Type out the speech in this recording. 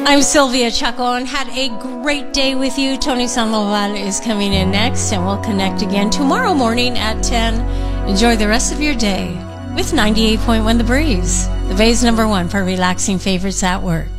I'm Sylvia Chaco and had a great day with you. Tony Sandoval is coming in next, and we'll connect again tomorrow morning at 10. Enjoy the rest of your day with 98.1 The Breeze, the Bay's #1 for relaxing favorites at work.